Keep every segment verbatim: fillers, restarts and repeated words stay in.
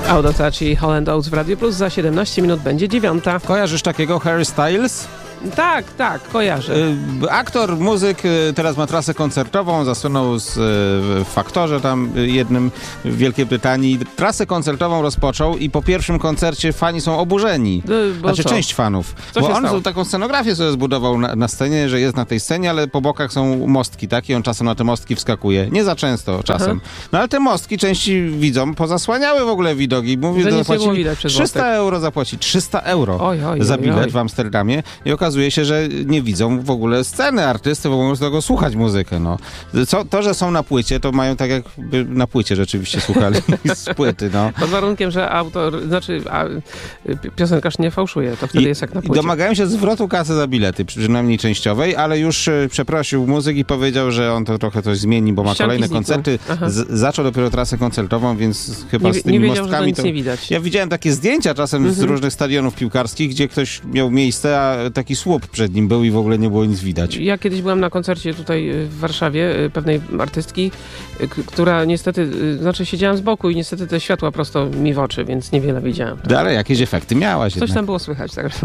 Autotouch i Holland Oates w Radio Plus. Za siedemnaście minut będzie dziewiąta. Kojarzysz takiego Harry Styles? Tak, tak, kojarzę. Y, aktor, muzyk, y, teraz ma trasę koncertową, zasłynął z, y, w Faktorze tam y, jednym w Wielkiej Brytanii. Trasę koncertową rozpoczął i po pierwszym koncercie fani są oburzeni. Y, bo znaczy co? Część fanów. Co bo się on stało? taką scenografię sobie zbudował na, na scenie, że jest na tej scenie, ale po bokach są mostki, tak? I on czasem na te mostki wskakuje. Nie za często czasem. Aha. No ale te mostki części widzom pozasłaniały w ogóle widoki. Mówi, że zapłacili trzysta euro zapłaci. trzysta euro oj, oj, za bilet oj, oj. w Amsterdamie. I okazuje się, że nie widzą w ogóle sceny, artysty mogą z tego słuchać muzykę, no. Co, to, że są na płycie, to mają tak jakby na płycie rzeczywiście słuchali z płyty, no. Pod warunkiem, że autor, znaczy a, piosenkarz nie fałszuje, to wtedy I, jest jak na płycie. I domagają się zwrotu kasy za bilety, przynajmniej częściowej, ale już przeprosił muzyk i powiedział, że on to trochę coś zmieni, bo ma Ścianki kolejne znikną. koncerty. Z, zaczął dopiero trasę koncertową, więc chyba nie, z tymi nie wiedział, mostkami że to nic nie widać. Ja widziałem takie zdjęcia czasem mhm. z różnych stadionów piłkarskich, gdzie ktoś miał miejsce, a taki słup przed nim był i w ogóle nie było nic widać. Ja kiedyś byłem na koncercie tutaj w Warszawie pewnej artystki, k- która niestety, znaczy siedziałam z boku i niestety te światła prosto mi w oczy, więc niewiele widziałem. Tak? Ale jakieś efekty miałaś Coś jednak. tam było słychać, tak.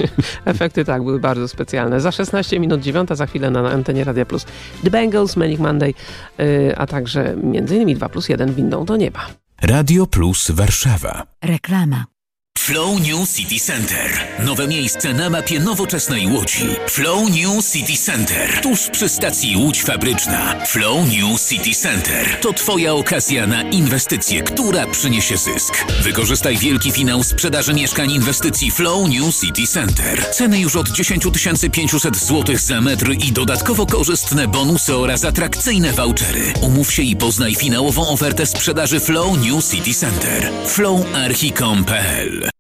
Efekty tak, były bardzo specjalne. Za szesnaście minut dziewiąta, za chwilę na antenie Radia Plus The Bangles, Manic Monday, yy, a także między innymi dwa plus jeden windą do nieba. Radio Plus Warszawa. Reklama. Flow New City Center. Nowe miejsce na mapie nowoczesnej Łodzi. Flow New City Center. Tuż przy stacji Łódź Fabryczna. Flow New City Center. To Twoja okazja na inwestycję, która przyniesie zysk. Wykorzystaj wielki finał sprzedaży mieszkań inwestycji Flow New City Center. Ceny już od dziesięć tysięcy pięćset złotych za metr i dodatkowo korzystne bonusy oraz atrakcyjne vouchery. Umów się i poznaj finałową ofertę sprzedaży Flow New City Center. flow archi kropka com kropka p l.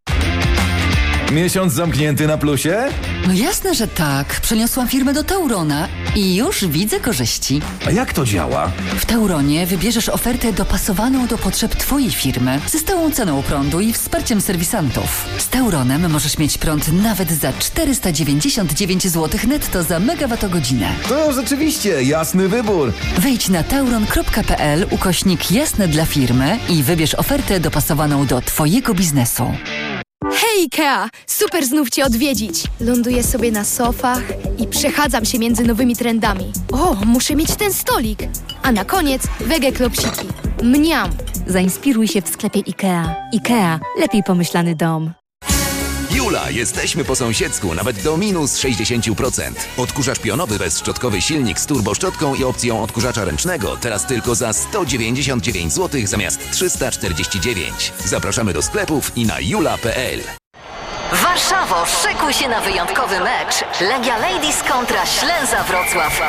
Miesiąc zamknięty na plusie? No jasne, że tak. Przeniosłam firmę do Taurona i już widzę korzyści. A jak to działa? W Tauronie wybierzesz ofertę dopasowaną do potrzeb Twojej firmy ze stałą ceną prądu i wsparciem serwisantów. Z Tauronem możesz mieć prąd nawet za czterysta dziewięćdziesiąt dziewięć złotych netto za megawattogodzinę. To rzeczywiście jasny wybór. Wejdź na tauron kropka p l ukośnik jasne dla firmy i wybierz ofertę dopasowaną do Twojego biznesu. Hej Ikea! Super znów Cię odwiedzić! Ląduję sobie na sofach i przechadzam się między nowymi trendami. O, muszę mieć ten stolik! A na koniec wege klopsiki. Mniam! Zainspiruj się w sklepie Ikea. Ikea. Lepiej pomyślany dom. Jula, jesteśmy po sąsiedzku, nawet do minus sześćdziesiąt procent. Odkurzacz pionowy bezszczotkowy silnik z turboszczotką i opcją odkurzacza ręcznego teraz tylko za sto dziewięćdziesiąt dziewięć złotych zamiast trzysta czterdzieści dziewięć. Zapraszamy do sklepów i na jula kropka p l. Warszawo, szykuj się na wyjątkowy mecz. Legia Ladies kontra Ślęza Wrocław.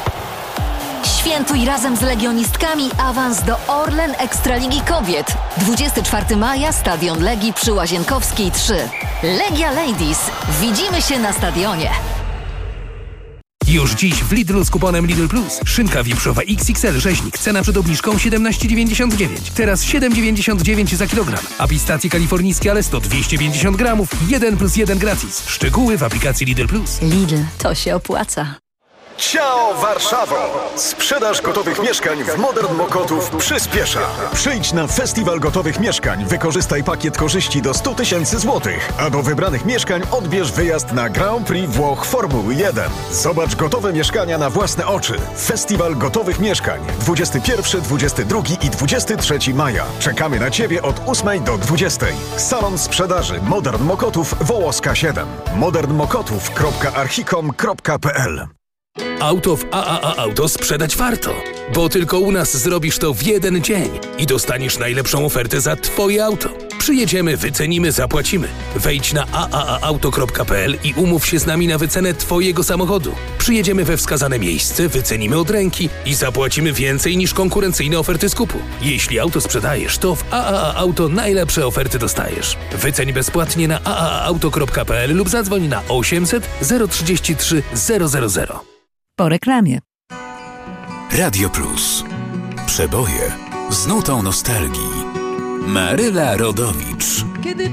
Świętuj razem z legionistkami awans do Orlen Ekstraligi Kobiet. dwudziestego czwartego maja, Stadion Legii przy Łazienkowskiej trzy. Legia Ladies. Widzimy się na stadionie. Już dziś w Lidlu z kuponem Lidl Plus. Szynka wieprzowa X X L rzeźnik. Cena przed obniżką siedemnaście dziewięćdziesiąt dziewięć. Teraz siedem dziewięćdziesiąt dziewięć za kilogram. A pistacje kalifornijskie Alesto dwieście pięćdziesiąt gramów. jeden plus jeden gratis. Szczegóły w aplikacji Lidl Plus. Lidl, to się opłaca. Ciao Warszawo! Sprzedaż gotowych mieszkań w Modern Mokotów przyspiesza. Przyjdź na Festiwal Gotowych Mieszkań, wykorzystaj pakiet korzyści do sto tysięcy złotych, a do wybranych mieszkań odbierz wyjazd na Grand Prix Włoch Formuły jeden. Zobacz gotowe mieszkania na własne oczy. Festiwal Gotowych Mieszkań dwudziestego pierwszego, dwudziestego drugiego i dwudziestego trzeciego maja. Czekamy na Ciebie od ósmej do dwudziestej. Salon sprzedaży Modern Mokotów Wołoska siedem. modern mokotów kropka archikom kropka p l. Auto w A A A Auto sprzedać warto, bo tylko u nas zrobisz to w jeden dzień i dostaniesz najlepszą ofertę za Twoje auto. Przyjedziemy, wycenimy, zapłacimy. Wejdź na a a a auto kropka p l i umów się z nami na wycenę Twojego samochodu. Przyjedziemy we wskazane miejsce, wycenimy od ręki i zapłacimy więcej niż konkurencyjne oferty skupu. Jeśli auto sprzedajesz, to w A A A Auto najlepsze oferty dostajesz. Wyceń bezpłatnie na a a a auto kropka p l lub zadzwoń na osiemset zero trzydzieści trzy zero zero zero. Po reklamie. Radio Plus. Przeboje z nutą nostalgii. Maryla Rodowicz. Kiedy